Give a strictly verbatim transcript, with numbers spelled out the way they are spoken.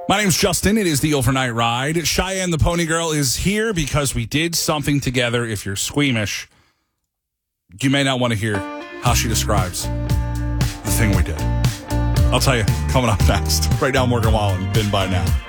My name's Justin. It is the Overnight Ride. Cheyenne the Pony Girl is here because we did something together. If you're squeamish, you may not want to hear how she describes the thing we did. I'll tell you, coming up next. Right now, Morgan Wallen, Been By Now.